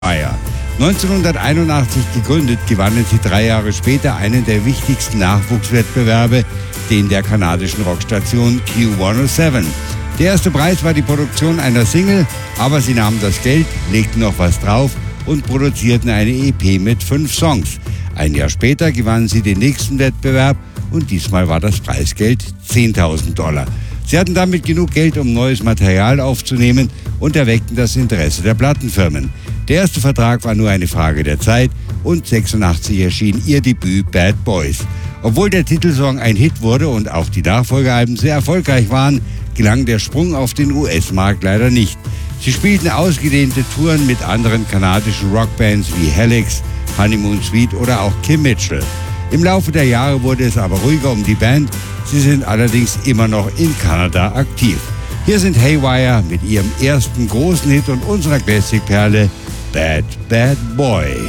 Haywire. 1981 gegründet, gewannen sie 3 Jahre später einen der wichtigsten Nachwuchswettbewerbe, den der kanadischen Rockstation Q107. Der erste Preis war die Produktion einer Single, aber sie nahmen das Geld, legten noch was drauf und produzierten eine EP mit 5 Songs. Ein Jahr später gewannen sie den nächsten Wettbewerb und diesmal war das Preisgeld $10.000. Sie hatten damit genug Geld, um neues Material aufzunehmen und erweckten das Interesse der Plattenfirmen. Der erste Vertrag war nur eine Frage der Zeit und 1986 erschien ihr Debüt Bad Boys. Obwohl der Titelsong ein Hit wurde und auch die Nachfolgealben sehr erfolgreich waren, gelang der Sprung auf den US-Markt leider nicht. Sie spielten ausgedehnte Touren mit anderen kanadischen Rockbands wie Helix, Honeymoon Suite oder auch Kim Mitchell. Im Laufe der Jahre wurde es aber ruhiger um die Band. Sie sind allerdings immer noch in Kanada aktiv. Hier sind Haywire mit ihrem ersten großen Hit und unserer Classic-Perle Bad Bad Boy.